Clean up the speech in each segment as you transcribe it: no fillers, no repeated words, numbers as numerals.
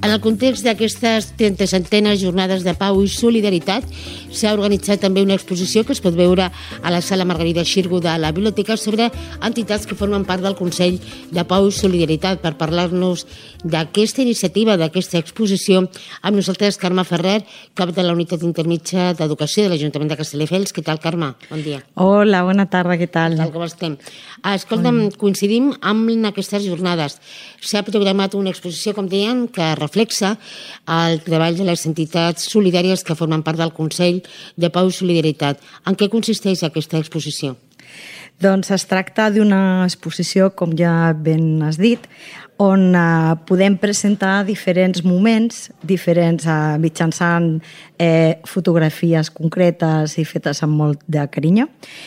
En el context d'aquestes 30 jornades de pau i solidaritat, s'ha organitzat també una exposició que es pot veure a la sala Margarida Xirgu de la Biblioteca sobre entitats que formen part del Consell de Pau i Solidaritat. Per parlar-nos d'aquesta iniciativa, d'aquesta exposició, amb nosaltres Carme Ferrer, cap de la Unitat Intermitja d'Educació de l'Ajuntament de Castelldefels. Què tal, Carme? Bon dia. Hola, bona tarda, què tal? Tal com estem. Escolta'm, coincidim amb aquestes jornades. S'ha programat una exposició, com deien, que reflexa el treball de les entitats solidàries que formen part del Consell de Pau i Solidaritat. En què consisteix aquesta exposició? Doncs es tracta d'una exposició, com ja ben has dit, on podem presentar diferents moments, mitjançant fotografies concretes i fetes amb molt de carinyo,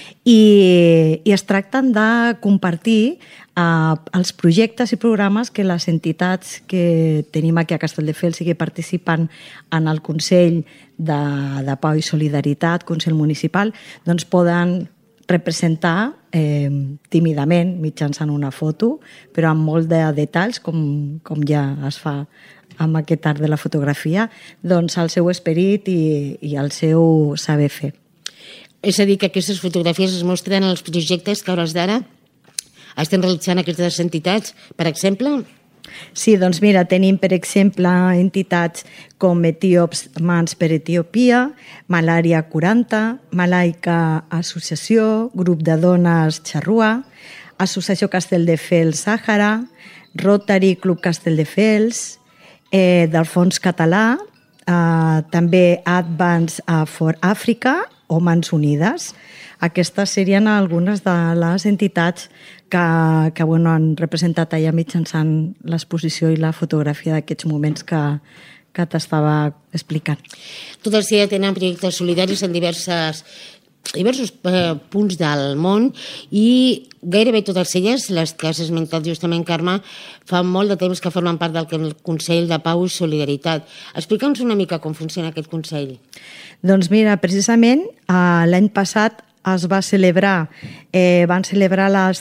i es tracten de compartir els projectes i programes que les entitats que tenim aquí a Castelldefels i que participen en el Consell de Pau i Solidaritat, Consell Municipal, doncs poden representar tímidament mitjançant una foto, però amb molt de detalls, com ja es fa amb aquest art de la fotografia, doncs el seu esperit i el seu saber fer. És a dir, que aquestes fotografies es mostren en els projectes que a hores d'ara estan realitzant aquestes entitats, per exemple? Sí, doncs mira, tenim, per exemple, entitats com Etíops Mans per Etiòpia, Malària 40, Malaica Associació, Grup de Dones Xarrua, Associació Castelldefels Sàhara, Rotary Club Castelldefels, del Fons Català, també Advance for Africa o Mans Unides. Aquestes serien algunes de les entitats que han representat allà mitjançant l'exposició i la fotografia d'aquests moments que t'estava explicant. Totes elles tenen projectes solidaris en diversos punts del món i gairebé totes elles, les que has esmentat justament, Carme, fa molt de temps que formen part del Consell de Pau i Solidaritat. Explica'ns una mica com funciona aquest Consell. Doncs mira, precisament l'any passat es va celebrar, van celebrar les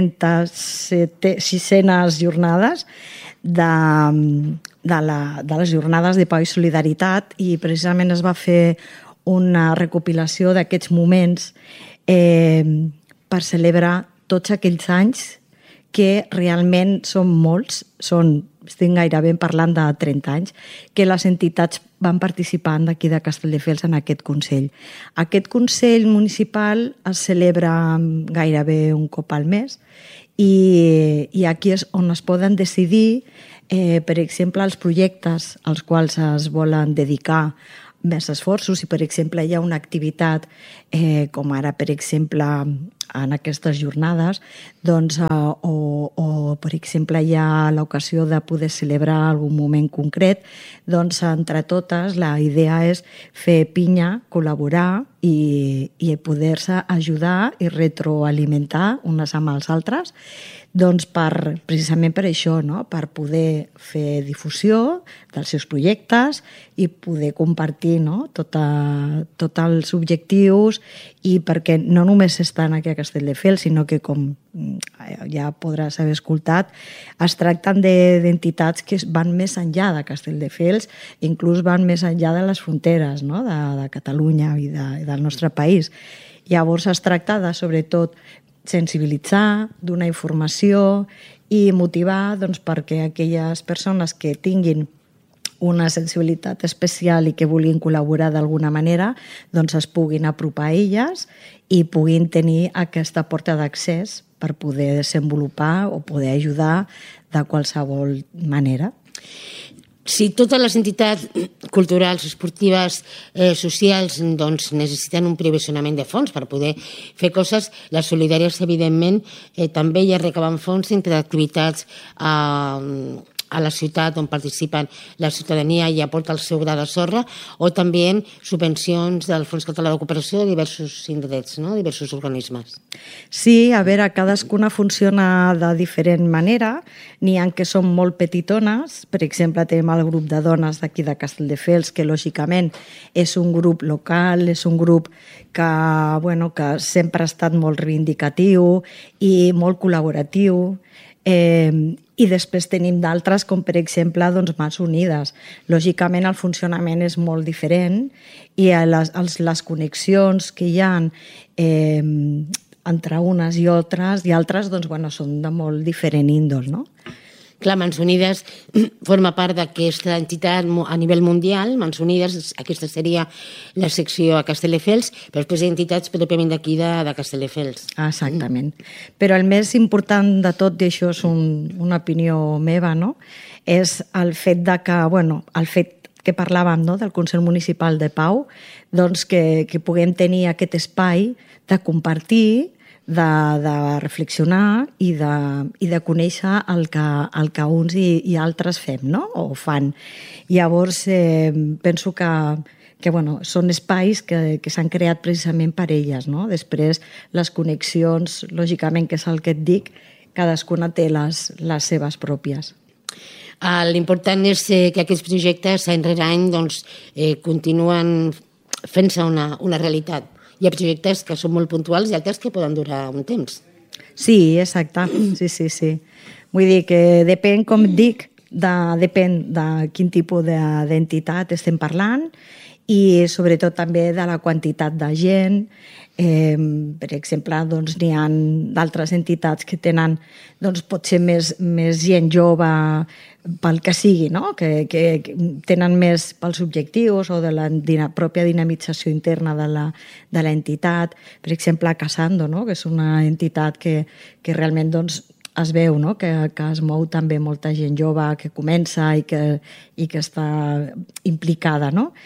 36enes jornades de les jornades de Pau i Solidaritat, i precisament es va fer una recopilació d'aquests moments per celebrar tots aquells anys que realment són molts, estic gairebé parlant de 30 anys, que les entitats van participant d'aquí de Castelldefels en aquest Consell. Aquest Consell Municipal es celebra gairebé un cop al mes i aquí és on es poden decidir, per exemple, els projectes als quals es volen dedicar més esforços. Si, per exemple, hi ha una activitat, com ara, per exemple, en aquestes jornades, doncs, o per exemple, hi ha l'ocasió de poder celebrar algun moment concret, doncs, entre totes, la idea és fer pinya, col·laborar i poder-se ajudar i retroalimentar unes amb els altres, doncs precisament per això, no? Per poder fer difusió dels seus projectes i poder compartir, no? Tots els objectius, i perquè no només estan aquí a Castelldefels, sinó que, com ja podràs haver escoltat, es tracten d'entitats que van més enllà de Castelldefels, inclús van més enllà de les fronteres, no? de Catalunya i del nostre país. Llavors es tracta de, sobretot, sensibilitzar, donar informació i motivar, doncs, perquè aquelles persones que tinguin una sensibilitat especial i que vulguin col·laborar d'alguna manera, doncs es puguin apropar a elles i puguin tenir aquesta porta d'accés per poder desenvolupar o poder ajudar de qualsevol manera. Si totes les entitats culturals, esportives, socials, doncs necessiten un provisionament de fons per poder fer coses, les solidàries, evidentment, també ja recaben fons entre activitats a la ciutat on participen la ciutadania i aporta el seu gra de sorra, o també subvencions del Fons Català de Cooperació de diversos indrets, no? Diversos organismes. Sí, a veure, cadascuna funciona de diferent manera. N'hi ha que són molt petitones. Per exemple, tenim el grup de dones d'aquí de Castelldefels, que lògicament és un grup local, és un grup que sempre ha estat molt reivindicatiu i molt col·laboratiu. I després tenim d'altres, com per exemple Mans Unides. Lògicament el funcionament és molt diferent i les connexions que hi ha entre unes i altres són de molt diferent índol, no? Clar, Mans Unides forma part d'aquesta entitat a nivell mundial. Mans Unides, aquesta seria la secció a Castelldefels, però després hi ha entitats pròpiament d'aquí de Castelldefels. Exactament. Però el més important de tot, i això és una opinió meva, no? És el fet que parlàvem, no? Del Consell Municipal de Pau, doncs que puguem tenir aquest espai de compartir, de reflexionar i de conèixer el que uns i altres fem, no? O fan. Llavors, penso que són espais que s'han creat precisament per elles, no? Després, les connexions, lògicament, que és el que et dic, cadascuna té les seves pròpies. L'important és que aquests projectes, any rere any, continuen fent-se una realitat. Hi ha projectes que són molt puntuals i altres que poden durar un temps. Sí, exacte. Sí. Vull dir que depèn, com et dic, depèn de quin tipus d'entitat estem parlant i sobretot també de la quantitat de gent. Per exemple, n'hi ha d'altres entitats que tenen potser més gent jove pel que sigui, no? Que tenen més pels objectius o de la pròpia dinamització interna de l'entitat. Per exemple, Casando, no? Que és una entitat que realment es veu, no? Que es mou també molta gent jove que comença i que està implicada, no?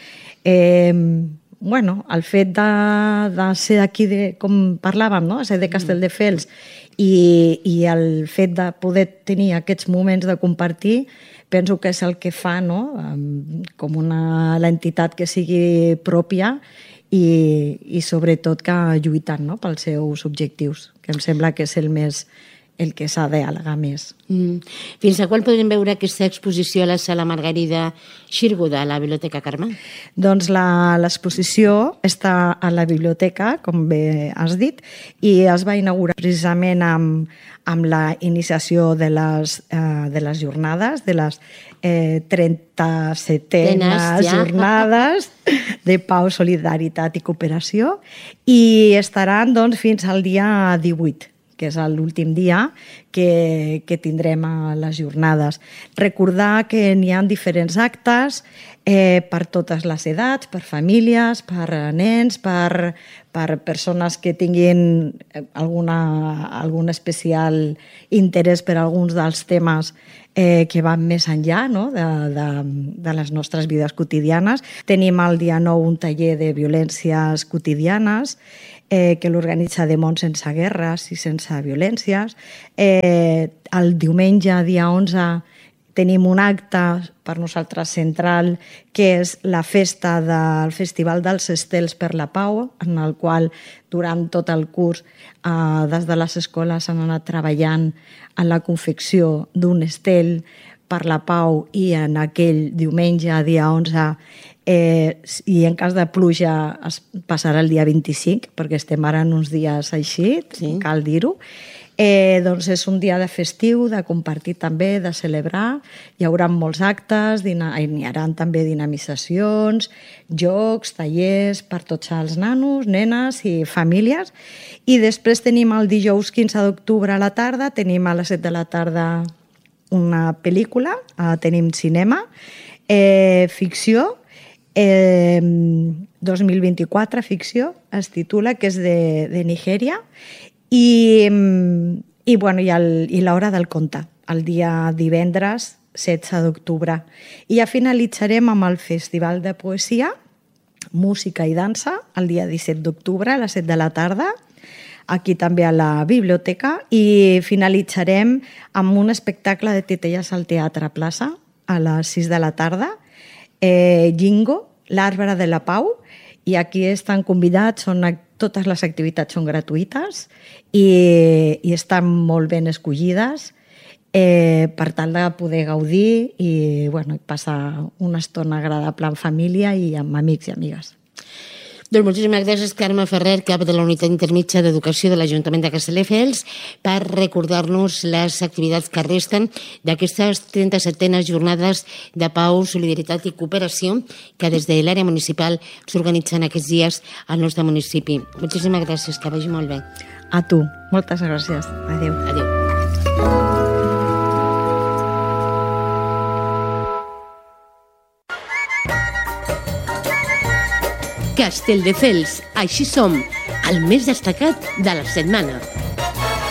El fet de ser d'aquí, com parlàvem, no? Ser de Castelldefels i el fet de poder tenir aquests moments de compartir, penso que és el que fa, no? Com l'entitat que sigui pròpia i sobretot que lluitant, no? Pels seus objectius, que em sembla que és el que s'ha d'al·legar més. Fins a quan podrem veure aquesta exposició a la Sala Margarida Xirgo de la Biblioteca Carme? Doncs l'exposició està a la biblioteca, com bé has dit, i es va inaugurar precisament amb la iniciació de les jornades, de les 37enes jornades de pau, solidaritat i cooperació, i estaran fins al dia 18, que és l'últim dia que tindrem a les jornades. Recordar que n'hi ha diferents actes per totes les edats, per famílies, per nens, per persones que tinguin algun especial interès per alguns dels temes que van més enllà, no? de les nostres vides quotidianes. Tenim el dia 9 un taller de violències quotidianes que l'organitza de Món sense guerres i sense violències. El diumenge, dia 11, tenim un acte per nosaltres central, que és la festa del Festival dels Estels per la Pau, en el qual durant tot el curs des de les escoles han anat treballant en la confecció d'un estel per la pau i en aquell diumenge, dia 11, i en cas de pluja es passarà el dia 25, perquè estem ara en uns dies així, sí. Cal dir-ho. És un dia de festiu, de compartir també, de celebrar. Hi haurà molts actes, n'hi haurà també dinamitzacions, jocs, tallers per tots els nanos, nenes i famílies. I després tenim el dijous 15 d'octubre a la tarda, tenim a les 7 de la tarda una pel·lícula, tenim cinema, ficció, 2024, ficció, es titula, que és de Nigèria, i l'hora del conte, el dia divendres 16 d'octubre. I ja finalitzarem amb el Festival de Poesia, Música i Dansa, el dia 17 d'octubre a les 7 de la tarda, aquí també a la biblioteca, i finalitzarem amb un espectacle de titelles al Teatre Plaça a les 6 de la tarda, Jingo, l'Arbre de la Pau, i aquí estan convidats, totes les activitats són gratuïtes i estan molt ben escollides per tal de poder gaudir i passar una estona agradable en família i amb amics i amigues. Doncs moltíssimes gràcies, Carme Ferrer, cap de la Unitat Intermitja d'Educació de l'Ajuntament de Castelldefels, per recordar-nos les activitats que resten d'aquestes 37enes jornades de pau, solidaritat i cooperació que des de l'àrea municipal s'organitzen aquests dies al nostre municipi. Moltíssimes gràcies, que vagi molt bé. A tu, moltes gràcies. Adéu. Adéu. Castelldefels, així som, el més destacat de la setmana.